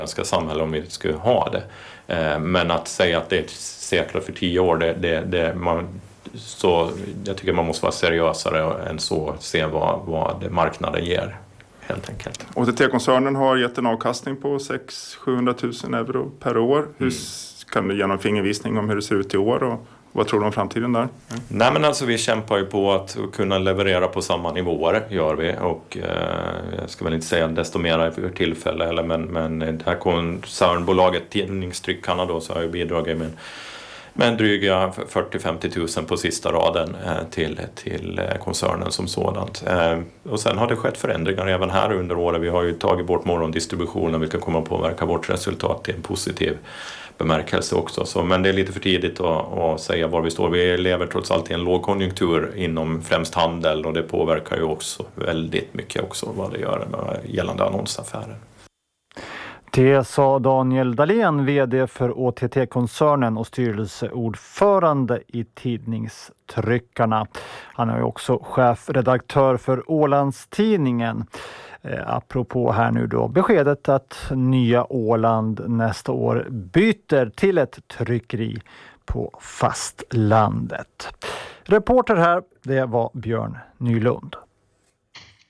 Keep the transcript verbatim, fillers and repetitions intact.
svenska samhälle om vi skulle ha det. Men att säga att det är säkert för tio år, det, det, det, man, så jag tycker man måste vara seriösare än så, se vad, vad marknaden ger. Helt enkelt. O T T-koncernen har gett en avkastning på sex till sjuhundra tusen euro per år. Hur mm. kan du ge någon fingervisning om hur det ser ut i år och vad tror du om framtiden där? Mm. Nej, men alltså vi kämpar ju på att kunna leverera på samma nivåer, gör vi. Och eh, jag ska väl inte säga desto mer för tillfälle, eller, men, men det här koncernbolaget Tidningstryckarna då, så har ju bidragit med Men dryga fyrtio till femtio tusen på sista raden eh, till, till koncernen som sådant. Eh, och sen har det skett förändringar även här under året. Vi har ju tagit bort morgondistributionen, vilket kommer att påverka vårt resultat till en positiv bemärkelse också. Så, men det är lite för tidigt att, att säga var vi står. Vi lever trots allt i en lågkonjunktur inom främst handel, och det påverkar ju också väldigt mycket också vad det gör med gällande annonsaffärer. Det sa Daniel Dahlén, vd för O T T-koncernen och styrelseordförande i Tidningstryckarna. Han är ju också chefredaktör för Ålandstidningen. Eh, apropå här nu då beskedet att Nya Åland nästa år byter till ett tryckeri på fastlandet. Reporter här, det var Björn Nylund.